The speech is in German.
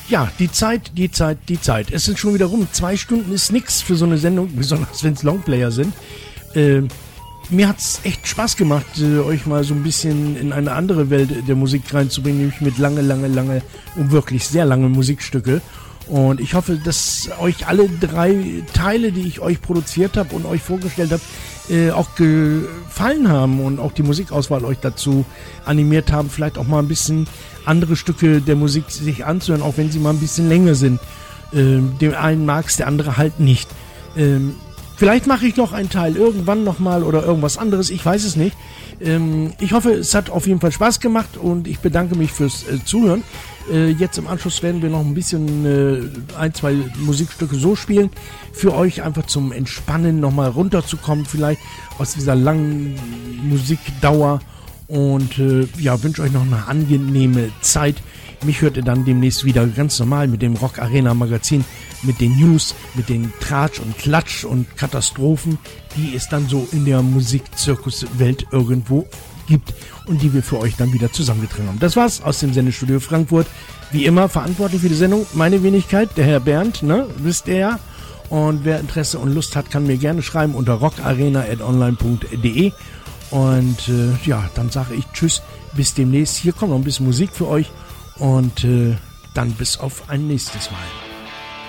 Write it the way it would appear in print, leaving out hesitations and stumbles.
Ja, die Zeit. Es sind schon wieder rum. 2 Stunden ist nix für so eine Sendung, besonders wenn es Longplayer sind. Mir hat's echt Spaß gemacht, euch mal so ein bisschen in eine andere Welt der Musik reinzubringen, nämlich mit lange und wirklich sehr lange Musikstücke. Und ich hoffe, dass euch alle 3 Teile, die ich euch produziert habe und euch vorgestellt habe, auch gefallen haben und auch die Musikauswahl euch dazu animiert haben, vielleicht auch mal ein bisschen andere Stücke der Musik sich anzuhören, auch wenn sie mal ein bisschen länger sind. Dem einen mag es, der andere halt nicht. Vielleicht mache ich noch einen Teil irgendwann nochmal oder irgendwas anderes, ich weiß es nicht. Ich hoffe, es hat auf jeden Fall Spaß gemacht und ich bedanke mich fürs Zuhören. Jetzt im Anschluss werden wir noch ein bisschen 1, 2 Musikstücke so spielen. Für euch einfach zum Entspannen nochmal runterzukommen, vielleicht aus dieser langen Musikdauer. Und wünsche euch noch eine angenehme Zeit. Mich hört ihr dann demnächst wieder ganz normal mit dem Rock Arena Magazin, mit den News, mit den Tratsch und Klatsch und Katastrophen, die es dann so in der Musikzirkuswelt irgendwo gibt und die wir für euch dann wieder zusammengetragen haben. Das war's aus dem Sendestudio Frankfurt. Wie immer verantwortlich für die Sendung meine Wenigkeit, der Herr Bernd, ne, wisst ihr ja. Und wer Interesse und Lust hat, kann mir gerne schreiben unter rockarena@online.de. Und dann sage ich Tschüss, bis demnächst. Hier kommt noch ein bisschen Musik für euch und dann bis auf ein nächstes Mal.